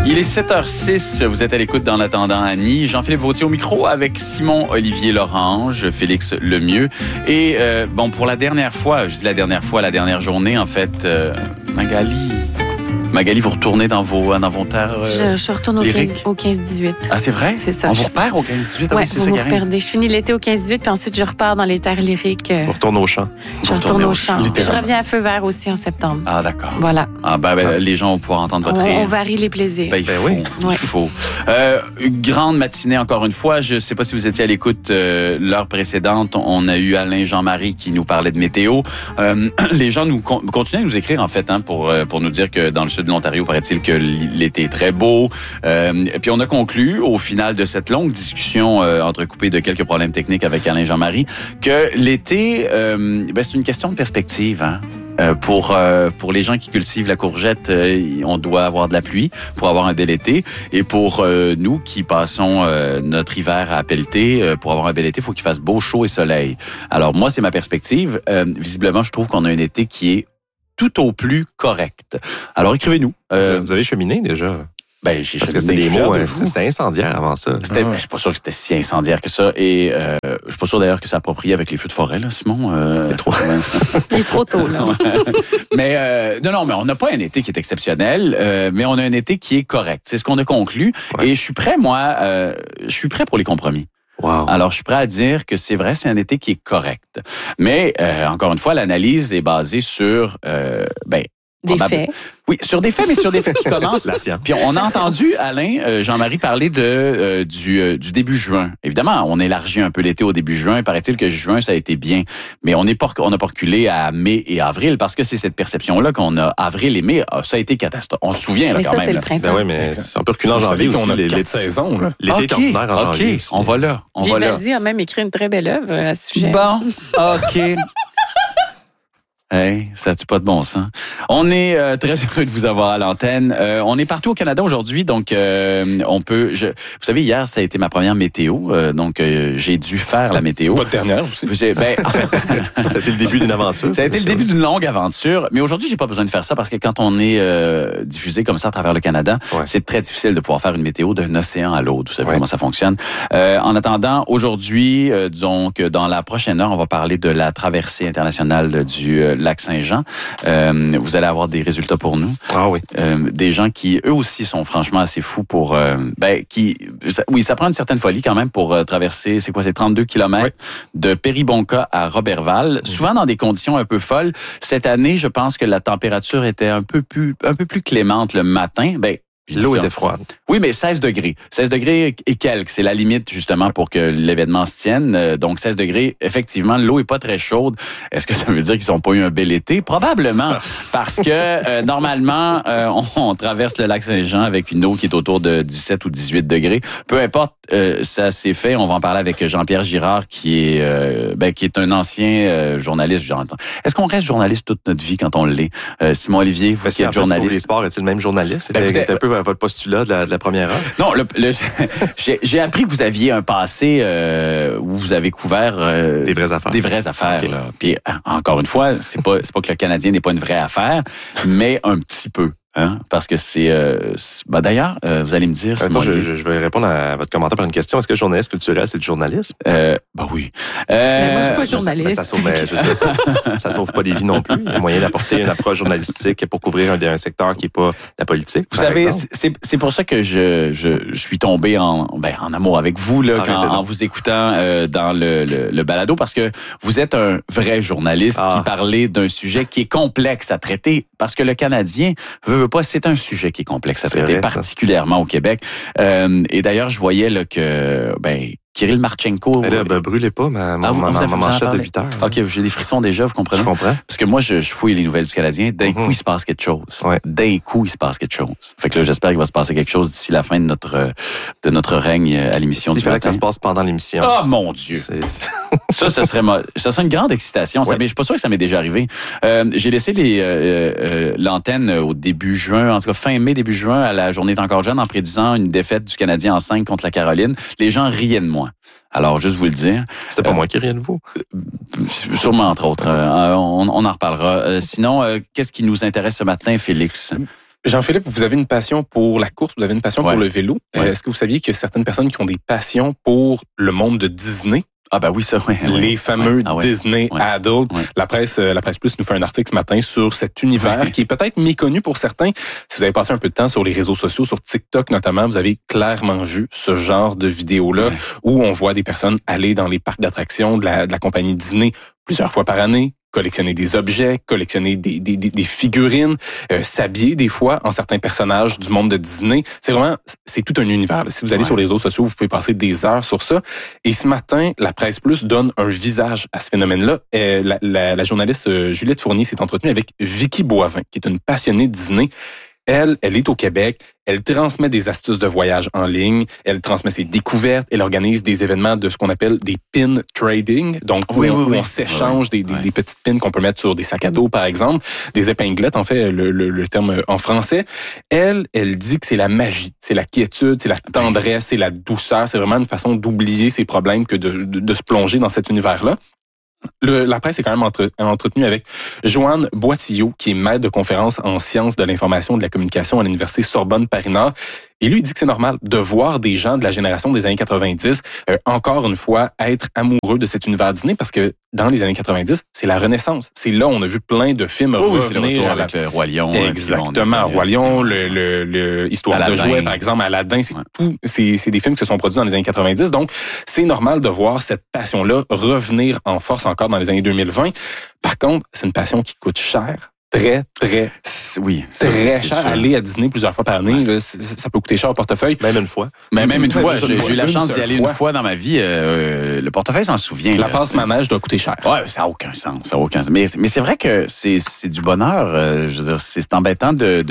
Il est 7h06, vous êtes à l'écoute d'En attendant Annie. Jean-Philippe Vautier au micro avec Simon-Olivier Lorange, Félix Lemieux. Et bon, pour la dernière fois, je dis la dernière journée en fait, Magali, vous retournez dans vos terres Je retourne au 15-18. Ah, c'est vrai? C'est ça. On vous repère au 15-18? Oui, c'est vous ça, vous Karine? reperdez. Je finis l'été au 15-18, puis ensuite je repars dans les terres lyriques. On retourne au champ. Je retourne au champ. Je littéralement. reviens à Feu Vert aussi en septembre. Ah, d'accord. Voilà. Ah, les gens vont pouvoir entendre votre rire. On varie les plaisirs. Il faut. Grande matinée encore une fois. Je ne sais pas si vous étiez à l'écoute l'heure précédente. On a eu Alain Jean-Marie qui nous parlait de météo. Les gens continuent à nous écrire en fait pour nous dire que dans le sud de l'Ontario, paraît-il que l'été est très beau. Et puis on a conclu au final de cette longue discussion entrecoupée de quelques problèmes techniques avec Alain Jean-Marie que l'été, c'est une question de perspective. Hein? Pour les gens qui cultivent la courgette, on doit avoir de la pluie pour avoir un bel été. Et pour nous qui passons notre hiver à pelleter, pour avoir un bel été, il faut qu'il fasse beau, chaud et soleil. Alors moi, c'est ma perspective. Visiblement, je trouve qu'on a un été qui est tout au plus correct. Alors écrivez-nous. Vous avez cheminé déjà? J'ai Parce que c'était des mots, c'était incendiaire avant ça. Je suis pas sûr que c'était si incendiaire que ça. Et je suis pas sûr d'ailleurs que c'est approprié avec les feux de forêt, là, Simon. Il est trop tôt, là. Mais non, mais on n'a pas un été qui est exceptionnel, mais on a un été qui est correct. C'est ce qu'on a conclu. Ouais. Et je suis prêt, pour les compromis. Wow. Alors, je suis prêt à dire que c'est vrai, c'est un été qui est correct. Mais, encore une fois, l'analyse est basée sur, des faits. Oui, sur des faits, mais sur des faits qui commencent. La science. Puis on a entendu Alain Jean-Marie parler du début juin. Évidemment, on élargit un peu l'été au début juin. Paraît-il que juin, ça a été bien. Mais on n'a pas reculé à mai et avril parce que c'est cette perception-là qu'on a. Avril et mai, ça a été catastrophe. On se souvient, là, mais quand ça, même. c'est le printemps. Ben oui, mais c'est un peu reculant en janvier aussi. On a l'été de saison, là. L'été est ordinaire en janvier. On va là. Vivaldi a même écrit une très belle œuvre à ce sujet. Bon, OK. Hey, ça n'a pas de bon sens. On est très heureux de vous avoir à l'antenne. On est partout au Canada aujourd'hui, donc on peut... vous savez, hier, ça a été ma première météo, donc j'ai dû faire la météo. Votre dernière aussi. En fait, ça a été le début d'une aventure. Ça a été le début d'une longue aventure, mais aujourd'hui, j'ai pas besoin de faire ça parce que quand on est diffusé comme ça à travers le Canada, c'est très difficile de pouvoir faire une météo d'un océan à l'autre. Vous savez comment ça fonctionne. En attendant, aujourd'hui, donc dans la prochaine heure, on va parler de la traversée internationale du lac Saint-Jean. Vous allez avoir des résultats pour nous. Ah oui. Des gens qui, eux aussi, sont franchement assez fous pour... ça prend une certaine folie quand même pour traverser, c'est 32 kilomètres de Péribonka à Roberval, souvent dans des conditions un peu folles. Cette année, je pense que la température était un peu plus clémente le matin. L'eau était froide. Oui, mais 16 degrés. 16 degrés et quelques. C'est la limite, justement, pour que l'événement se tienne. Donc, 16 degrés, effectivement, l'eau est pas très chaude. Est-ce que ça veut dire qu'ils n'ont pas eu un bel été? Probablement. Parce que, normalement, on traverse le lac Saint-Jean avec une eau qui est autour de 17 ou 18 degrés. Peu importe, ça s'est fait. On va en parler avec Jean-Pierre Girard, qui est un ancien journaliste. Est-ce qu'on reste journaliste toute notre vie quand on l'est? Simon-Olivier, vous qui êtes journaliste. Les sports, est-il le même journaliste? C'était un peu votre postulat de la première heure? Non, j'ai appris que vous aviez un passé où vous avez couvert des vraies affaires. Des vraies affaires. Okay. Là. Puis encore une fois, c'est pas que le Canadien n'est pas une vraie affaire, mais un petit peu. Hein? Parce que d'ailleurs, vous allez me dire... Attends, je vais répondre à votre commentaire par une question. Est-ce que journaliste culturel, c'est du journalisme? Oui. Mais moi, je suis pas journaliste. Ça sauve pas des vies non plus. Il y a moyen d'apporter une approche journalistique pour couvrir un secteur qui est pas la politique. Vous savez, c'est pour ça que je suis tombé en amour avec vous là, en vous écoutant dans le balado, parce que vous êtes un vrai journaliste qui parlait d'un sujet qui est complexe à traiter, parce que le Canadien veut pas, c'est un sujet qui est complexe à traiter, particulièrement au Québec. Et d'ailleurs, je voyais là, que Kirill Marchenko... brûlez pas ma manchette de 8 heures. OK, j'ai des frissons déjà, vous comprenez? Je comprends. Parce que moi, je fouille les nouvelles du Canadien. D'un coup, il se passe quelque chose. Ouais. D'un coup, il se passe quelque chose. Fait que là, j'espère qu'il va se passer quelque chose d'ici la fin de notre règne à l'émission du matin. Il fallait que ça se passe pendant l'émission. Oh mon Dieu! Ça serait une grande excitation. Ouais. Je suis pas sûr que ça m'est déjà arrivé. J'ai laissé l'antenne au début juin, en tout cas fin mai, début juin, à la Journée est encore jeune, en prédisant une défaite du Canadien en 5 contre la Caroline. Les gens riaient de moi. Alors, juste vous le dire. C'était pas moi qui riais de vous. Sûrement, entre autres. On en reparlera. Sinon, qu'est-ce qui nous intéresse ce matin, Félix? Jean-Philippe, vous avez une passion pour la course, vous avez une passion pour le vélo. Est-ce que vous saviez qu'il y a certaines personnes qui ont des passions pour le monde de Disney? Ah ben oui, ça, oui. Les fameux Disney Adult. Ouais. La presse Plus nous fait un article ce matin sur cet univers qui est peut-être méconnu pour certains. Si vous avez passé un peu de temps sur les réseaux sociaux, sur TikTok notamment, vous avez clairement vu ce genre de vidéos-là où on voit des personnes aller dans les parcs d'attractions de la compagnie Disney plusieurs fois par année, collectionner des objets, collectionner des figurines, s'habiller des fois en certains personnages du monde de Disney. C'est tout un univers. Là. Si vous allez sur les réseaux sociaux, vous pouvez passer des heures sur ça. Et ce matin, la Presse Plus donne un visage à ce phénomène-là. La journaliste Juliette Fournier s'est entretenue avec Vicky Boivin, qui est une passionnée de Disney. Elle est au Québec, elle transmet des astuces de voyage en ligne, elle transmet ses découvertes, elle organise des événements de ce qu'on appelle des pin trading, donc où on s'échange des petites pins qu'on peut mettre sur des sacs à dos, par exemple, des épinglettes, en fait, le terme en français. Elle dit que c'est la magie, c'est la quiétude, c'est la tendresse, c'est la douceur, c'est vraiment une façon d'oublier ses problèmes que de se plonger dans cet univers-là. La presse est quand même entretenue avec Joanne Boitillot, qui est maître de conférence en sciences de l'information et de la communication à l'Université Sorbonne-Paris-Nord. Et lui, il dit que c'est normal de voir des gens de la génération des années 90, encore une fois, être amoureux de cet univers Disney, parce que dans les années 90, c'est la Renaissance. C'est là où on a vu plein de films revenir. Avec le Roi Lion. Exactement, Roi Lion, le Histoire Aladdin. De jouets, par exemple, Aladdin, c'est des films qui se sont produits dans les années 90. Donc, c'est normal de voir cette passion-là revenir en force encore dans les années 2020. Par contre, c'est une passion qui coûte cher. Très cher. Aller à Disney plusieurs fois par année, ça peut coûter cher au portefeuille. Même une fois. Mais même une fois. J'ai eu la chance d'y aller une fois dans ma vie. Le portefeuille s'en souvient. La passe-manège doit coûter cher. Ouais, ça n'a aucun sens. Mais c'est vrai que c'est du bonheur. Je veux dire, c'est embêtant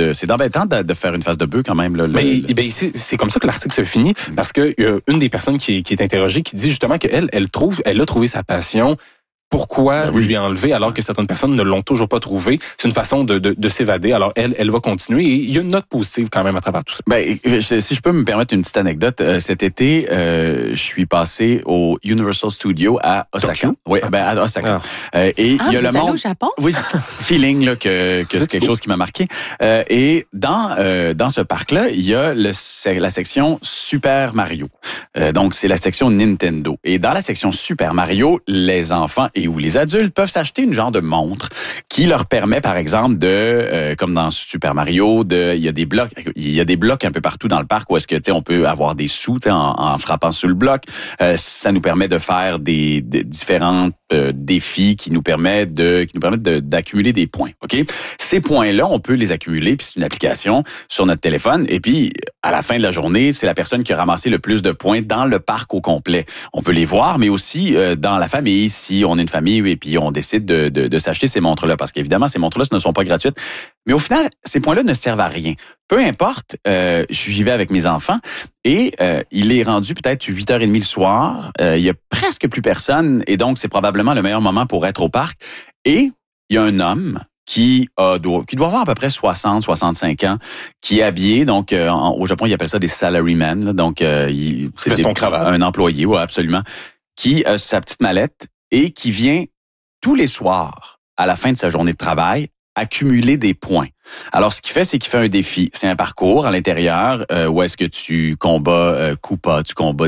de faire une face de bœuf quand même. Là, c'est comme ça que l'article se finit, parce que une des personnes qui est interrogée qui dit justement qu'elle a trouvé sa passion. Pourquoi lui enlever alors que certaines personnes ne l'ont toujours pas trouvé? C'est une façon de s'évader. Alors, elle va continuer. Et il y a une note positive quand même à travers tout ça. Si je peux me permettre une petite anecdote. Cet été, je suis passé au Universal Studios à Osaka. Oui, à Osaka. Et il y a le monde. Au Japon? Oui, feeling là, que c'est quelque chose qui m'a marqué. Et dans ce parc-là, il y a la section Super Mario. Donc, c'est la section Nintendo. Et dans la section Super Mario, les enfants ou les adultes peuvent s'acheter une genre de montre qui leur permet, par exemple, comme dans Super Mario, il y a des blocs un peu partout dans le parc où est-ce que on peut avoir des sous en frappant sur le bloc. Ça nous permet de faire des différents défis qui nous permettent d'accumuler des points. Ok, ces points-là, on peut les accumuler, puis c'est une application sur notre téléphone. Et puis à la fin de la journée, c'est la personne qui a ramassé le plus de points dans le parc au complet. On peut les voir, mais aussi dans la famille, si on est une famille et puis on décide de s'acheter ces montres-là, parce qu'évidemment, ces montres-là, ce ne sont pas gratuites. Mais au final, ces points-là ne servent à rien. Peu importe, j'y vais avec mes enfants et il est rendu peut-être 8h30 le soir. Il y a presque plus personne et donc c'est probablement le meilleur moment pour être au parc. Et il y a un homme qui doit avoir à peu près 60-65 ans, qui est habillé, donc au Japon, ils appellent ça des salarymen, là, donc c'est un employé, oui, absolument, qui a sa petite mallette et qui vient tous les soirs, à la fin de sa journée de travail, accumuler des points. Alors, ce qu'il fait, c'est qu'il fait un défi. C'est un parcours à l'intérieur où est-ce que tu combats Koopa, tu combats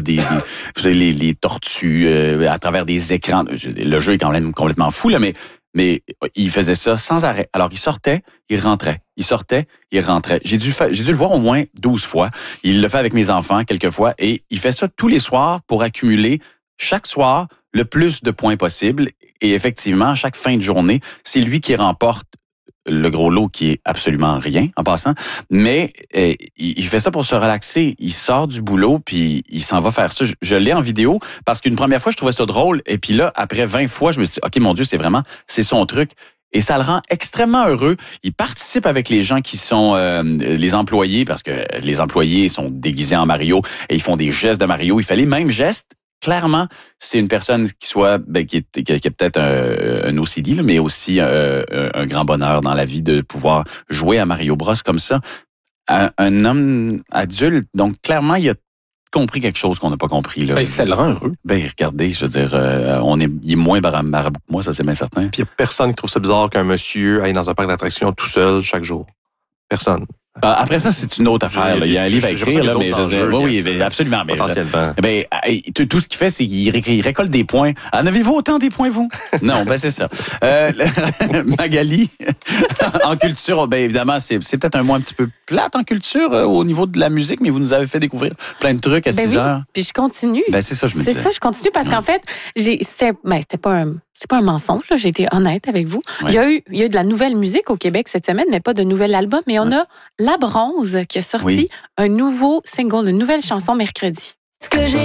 les tortues à travers des écrans. Le jeu est quand même complètement fou, là, mais il faisait ça sans arrêt. Alors, il sortait, il rentrait. Il sortait, il rentrait. J'ai dû le voir au moins 12 fois. Il le fait avec mes enfants quelques fois et il fait ça tous les soirs pour accumuler chaque soir le plus de points possible. Et effectivement, chaque fin de journée, c'est lui qui remporte le gros lot qui est absolument rien en passant, mais il fait ça pour se relaxer. Il sort du boulot puis il s'en va faire ça. Je l'ai en vidéo parce qu'une première fois, je trouvais ça drôle et puis là, après 20 fois, je me suis dit, OK, mon Dieu, c'est son truc. Et ça le rend extrêmement heureux. Il participe avec les gens qui sont les employés parce que les employés sont déguisés en Mario et ils font des gestes de Mario. Il fait les mêmes gestes. Clairement, c'est une personne qui a peut-être un OCD, là, mais aussi un grand bonheur dans la vie de pouvoir jouer à Mario Bros comme ça. Un homme adulte, donc clairement, il a compris quelque chose qu'on n'a pas compris. Là. Ça le rend heureux. Regardez, je veux dire, il est moins marabout que moi, ça c'est bien certain. Puis il n'y a personne qui trouve ça bizarre qu'un monsieur aille dans un parc d'attractions tout seul chaque jour. Personne. Après ça, c'est une autre affaire. Là. Il y a un livre à écrire, là, mais oui, absolument. Potentiellement. Tout ce qu'il fait, c'est qu'il récolte des points. En avez-vous autant des points, vous? Non, c'est ça. Magali, en culture, évidemment, c'est peut-être un mot un petit peu plate en culture au niveau de la musique, mais vous nous avez fait découvrir plein de trucs à 6 heures. Puis je continue. C'est ça, je me disais. C'est ça, je continue parce qu'en fait, c'était pas un mensonge, là, j'ai été honnête avec vous. Ouais. Il y a eu de la nouvelle musique au Québec cette semaine, mais pas de nouvel album, mais on a La Bronze qui a sorti un nouveau single, une nouvelle chanson mercredi. Ce que j'ai